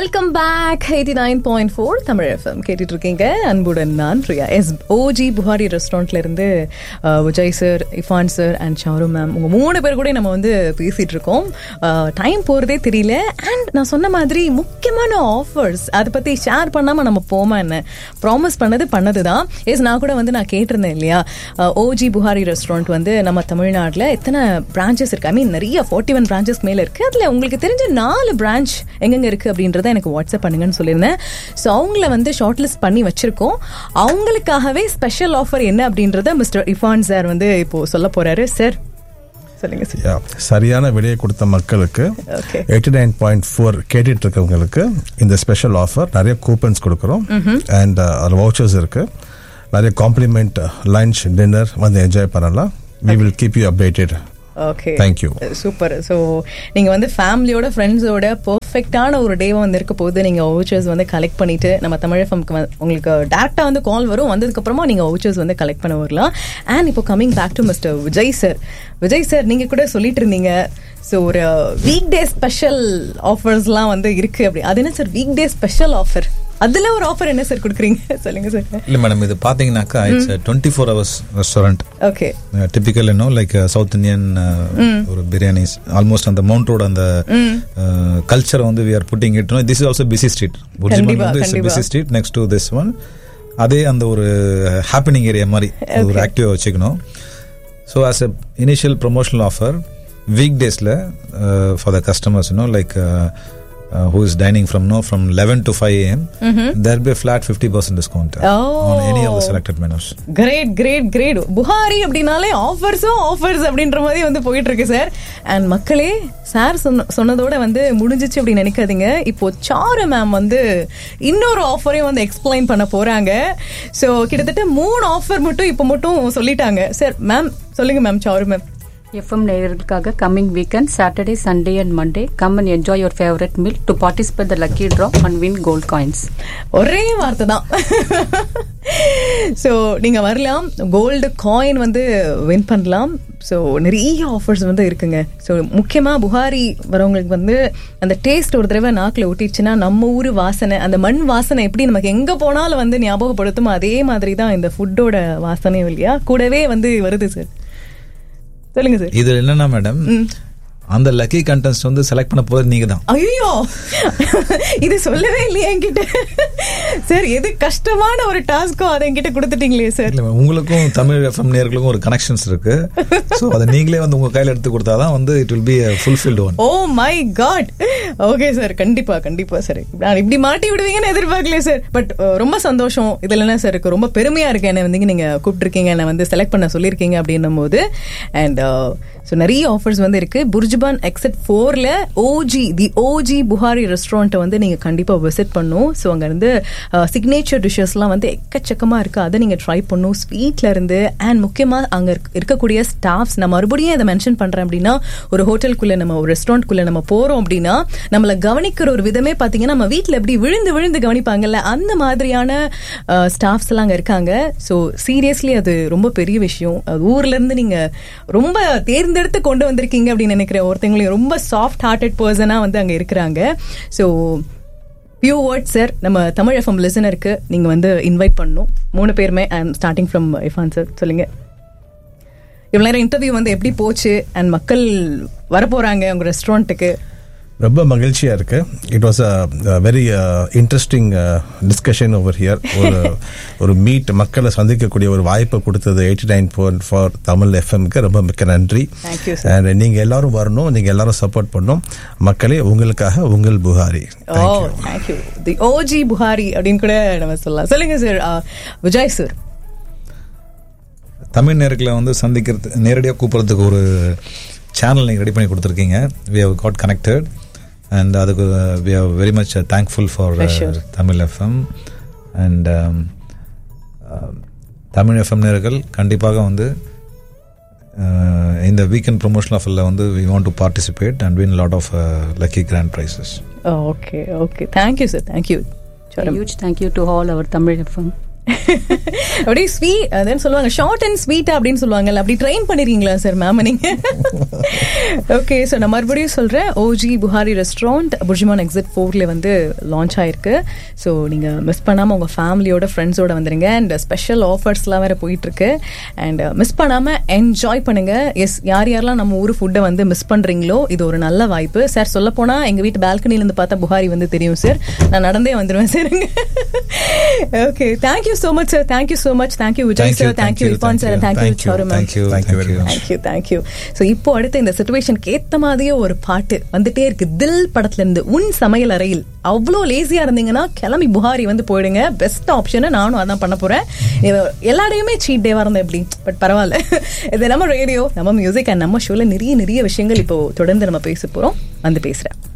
Welcome back 89.4 Tamil FM கேட்டுட்டு இருக்கீங்க. அன்புடன் நான் பிரியா. ஓஜி புகாரி ரெஸ்டாரண்ட்ல இருந்து Vijay sir, இஃபான் sir and Sharu ma'am, உங்க 3 பேர் கூட நம்ம வந்து பேசிட்டு இருக்கோம். டைம் போறதே தெரியல. அண்ட் நான் சொன்ன மாதிரி முக்கியமான ஆஃபர்ஸ் அதை பத்தி ஷேர் பண்ணாம நம்ம போமா என்ன, ப்ராமிஸ் பண்ணதுதான். நான் கூட வந்து நான் கேட்டிருந்தேன் இல்லையா, ஓஜி புகாரி ரெஸ்டாரண்ட் வந்து நம்ம தமிழ்நாட்டில் எத்தனை பிரான்ச்சஸ் இருக்கு, ஐ மீன் நிறைய 41 பிரான்ச்சஸ்க்கு மேல இருக்கு. அதுல உங்களுக்கு தெரிஞ்ச 4 பிரான்ச் எங்கெங்க இருக்கு அப்படின்றத எனக்கு வாட்ஸ்அப் பண்ணுங்கன்னு சொல்லியிருந்தேன். ஸோ அவங்கள வந்து ஷார்ட் லிஸ்ட் பண்ணி வச்சிருக்கோம். அவங்களுக்காகவே ஸ்பெஷல் ஆஃபர் என்ன அப்படின்றத மிஸ்டர் இஃபான் சார் வந்து இப்போ சொல்ல போறாரு. சார் சொல்லுங்க சார். சரியான விலையை கொடுத்த மக்களுக்கு 89.4 கேட்டுட்டு இருக்கவங்களுக்கு இந்த ஸ்பெஷல் ஆஃபர், நிறைய கூப்பன்ஸ் கொடுக்குறோம் அண்ட் வவுச்சர்ஸ் இருக்கு, நிறைய காம்ப்ளிமெண்ட் லஞ்ச் டின்னர் வந்து என்ஜாய் பண்ணலாம். we will keep you updated. Okay, thank you. Super. So நீங்கள் வந்து ஃபேமிலியோட ஃப்ரெண்ட்ஸோட பர்ஃபெக்டான ஒரு டேவை வந்து இருக்க போது நீங்கள் வவுச்சர்ஸ் வந்து கலெக்ட் பண்ணிட்டு நம்ம தமிழ் எஃப்எம்க்கு உங்களுக்கு டேரெக்டாக வந்து கால் வரும். வந்ததுக்கப்புறமா நீங்கள் வவுச்சர்ஸ் வந்து கலெக்ட் பண்ண வரலாம். அண்ட் இப்போ coming back to mister Vijay sir. Vijay sir, நீங்கள் கூட சொல்லிட்டு இருந்தீங்க ஸோ ஒரு வீக் டே ஸ்பெஷல் ஆஃபர்ஸ்லாம் வந்து இருக்கு அப்படி. அது என்ன sir week day special offer? அதுல ஒரு ஆஃபர் என்ன சார் கொடுக்குறீங்க சொல்லுங்க சார். இல்ல மேடம், இது பாத்தீங்கன்னாக்கா it's 24 hours restaurant. Okay, typical like south Indian ஒரு பிரியாணிஸ் ஆல்மோஸ்ட் அந்த மவுண்ட் ரோட் அந்த கல்ச்சர் வந்து we are putting it. This is also busy street. BurJuman வந்து it's busy street next to this one. அதே அந்த ஒரு ஹேப்பனிங் ஏரியா மாதிரி ஒரு ஆக்டிவா வச்சுக்கணும். So as a initial promotional offer வீக்டேஸ்ல for the customers like who is dining from 11 to 5 a.m. There will be a flat 50% discount on any of the selected menus. Great. Bukhari அப்படினாலே offers அப்படின்ற மாதிரி வந்து போயிட்டு இருக்கு sir. And மக்களே, sir சொன்னதோட வந்து முடிஞ்சிச்சு அப்படின்னு நினைக்காதீங்க. இப்போ சாரு மேம் வந்து இன்னொரு ஆஃபரையும் வந்து எக்ஸ்பிளைன் பண்ண போறாங்க. ஸோ கிட்டத்தட்ட 3 ஆஃபர் மட்டும் இப்போ மட்டும் சொல்லிட்டாங்க. சார் மேம் சொல்லுங்க மேம். Sir ma'am. எஃப்எம் நேயர்களுக்காக coming weekend Saturday, Sunday and Monday come and enjoy your favourite meal to participate the lucky draw and win gold coins. ஒரே வார்த்தை தான். ஸோ நீங்க வரலாம், கோல்டு காயின் வந்து வின் பண்ணலாம். So நிறைய ஆஃபர்ஸ் வந்து இருக்குங்க. ஸோ முக்கியமாக புகாரி வரவங்களுக்கு வந்து அந்த டேஸ்ட் ஒரு தடவை நாக்கில் ஒட்டிடுச்சுன்னா நம்ம ஊர் வாசனை, அந்த மண் வாசனை எப்படி நமக்கு எங்கே போனாலும் வந்து ஞாபகப்படுத்தும், அதே மாதிரி தான் இந்த ஃபுட்டோட வாசனையும் இல்லையா கூடவே வந்து வருது சார். சொல்லுங்க சார். இது என்னன்னா மேடம், அந்த லக்கி கண்டெஸ்ட் வந்து செலக்ட் பண்ண போறது நீங்க தான். ஐயோ, இது சொல்லவே இல்லையா என்கிட்ட சார். எது கஷ்டமான ஒரு டாஸ்கோ அதை என்கிட்ட கொடுத்துட்டீங்களே சார். உங்களுக்கும் தமிழ் எஃப்எம் நேயர்களுக்கும் ஒரு கனெக்ஷன்ஸ் இருக்கு. சோ அதை நீங்களே வந்து உங்க கையில எடுத்து கொடுத்தாதான் வந்து it will be a fulfilled one. Oh my God. Okay sir, கண்டிப்பா சார். நான் இப்படி மாட்டி விடுவீங்கன்னு எதிர்பார்க்கல சார். பட் ரொம்ப சந்தோஷம். இதுல என்ன சார் இருக்கு, ரொம்ப பெருமையா இருக்கு. என்ன வந்து நீங்க கூப்பிட்டுருக்கீங்க, என்ன வந்து செலக்ட் பண்ண சொல்லியிருக்கீங்க அப்படின்னும் போது. அண்ட் ஸோ நிறைய ஆஃபர்ஸ் வந்து இருக்கு. புர்ஜுபான் எக்ஸிட் 4ல ஓஜி புகாரி ரெஸ்டாரண்ட்டை வந்து நீங்க கண்டிப்பா விசிட் பண்ணும். ஸோ அங்க இருந்து சிக்னேச்சர் டிஷஸ்லாம் வந்து எக்கச்சக்கமா இருக்கு, அதை நீங்க ட்ரை பண்ணும். ஸ்வீட்ல இருந்து அண்ட் முக்கியமா அங்க இருக்கக்கூடிய ஸ்டாஃப்ஸ், நான் மறுபடியும் இதை மென்ஷன் பண்றேன் அப்படின்னா, ஒரு ஹோட்டலுக்குள்ள நம்ம ஒரு ரெஸ்டாரண்ட்குள்ள நம்ம போறோம் அப்படின்னா நம்மளை கவனிக்கிற ஒரு விதமே பாத்தீங்கன்னா நம்ம வீட்டுல எப்படி விழுந்து கவனிப்பாங்கல்ல, அந்த மாதிரியான ஸ்டாஃப்ஸ் எல்லாம் அங்க இருக்காங்க. ஸோ சீரியஸ்லி அது ரொம்ப பெரிய விஷயம். ஊர்ல இருந்து நீங்க ரொம்ப தேர்ந்தெடுத்து கொண்டு வந்திருக்கீங்க அப்படின்னு நினைக்கிறேன். ஒருத்தவங்களையும் ரொம்ப சாஃப்ட் ஹார்ட்டட் பர்சனா வந்து அங்க இருக்கிறாங்க. ஸோ பியூ வேர்ட் சார், நம்ம தமிழ் எஃப்எம் லிசனருக்கு நீங்க வந்து இன்வைட் பண்ணணும் 3 பேருமே. I'm starting from இஃபான் sir. சொல்லுங்க, இவ்வளவு நேரம் இன்டர்வியூ வந்து எப்படி போச்சு அண்ட் மக்கள் வரப்போறாங்க உங்க ரெஸ்டாரண்ட்டுக்கு? ரொம்ப மகிழ்ச்சியா இருக்கு. It was a very interesting discussion over here. ஒரு மீட், மக்களை சந்திக்கக்கூடிய ஒரு வாய்ப்பை கொடுத்தது 89.4 தமிழ் எஃப்எம்க்கு ரொம்ப மிக்க நன்றி. அண்ட் நீங்க எல்லாரும் வரணும், நீங்க எல்லாரும் சப்போர்ட் பண்ணணும். மக்களே, உங்களுக்காக உங்கள் புகாரி. தேங்க்யூ. தி ஓஜி புகாரி அப்படின்னு கூட நம்ம சொல்லலாம். சொல்லுங்க சார். விஜய் சார், தமிழ் நேர்களை வந்து சந்திக்கிறது, நேரடியாக கூப்பிடுறதுக்கு ஒரு சேனல் நீங்கள் ரெடி பண்ணி கொடுத்துருக்கீங்க. we have got connected and அதுக்கு we are very much thankful for Tamil FM and Tamil FM நேயர்கள் கண்டிப்பாக வந்து இந்த வீக்கெண்ட் ப்ரொமோஷன் ஆஃபரில் வந்து we want to participate and win a lot of lucky grand prizes. Okay. Thank you sir. Thank you. A huge thank you to all our Tamil FM. அப்படியே sweet அதான் சொல்லுவாங்க, short and sweet அப்படின்னு சொல்லுவாங்கல்ல, அப்படி train பண்ணிருக்கீங்களா sir ma'am நீங்க? Okay, so நான் மறுபடியும் சொல்றேன், OG Buhari restaurant BurJuman exit 4ல வந்து லான்ச் ஆயிருக்கு. ஸோ நீங்க மிஸ் பண்ணாம உங்க ஃபேமிலியோட ஃப்ரெண்ட்ஸோட வந்துருங்க. அண்ட் ஸ்பெஷல் ஆஃபர்ஸ்லாம் வேற போயிட்டு இருக்கு. அண்ட் மிஸ் பண்ணாம என்ஜாய் பண்ணுங்க. எஸ், யார் யாரெல்லாம் நம்ம ஊர் ஃபுட்டை வந்து மிஸ் பண்றீங்களோ இது ஒரு நல்ல வாய்ப்பு சார். சொல்ல போனா எங்க வீட்டு பால்கனில இருந்து பார்த்தா புஹாரி வந்து தெரியும் சார், நான் நடந்தே வந்துருவேன் sir. Okay, thank you so much sir, thank you so much, thank you Vijay sir, thank you Irfan sir, thank you Charu ma'am, thank you. So இப்போ அடுத்து இந்த சிச்சுவேஷனுக்கு ஏத்த மாதிரியே ஒரு பாட்டு வந்துட்டே இருக்கு, தில் படத்துல இருந்து. உன் சமையல் அறையில் அவ்வளோ லேசியா இருந்தீங்கன்னா கிளம்பி புகாரி வந்து போயிடுங்க, பெஸ்ட் ஆப்ஷன். நானும் அதான் பண்ண போறேன். எல்லாரையுமே சீட் டேவா இருந்தா எப்படி, பட் பரவாயில்ல. இது நம்ம ரேடியோ, நம்ம மியூசிக் அண்ட் நம்ம ஷோல நிறைய விஷயங்கள் இப்போ தொடர்ந்து நம்ம பேச போறோம். வந்து பேசுறேன்.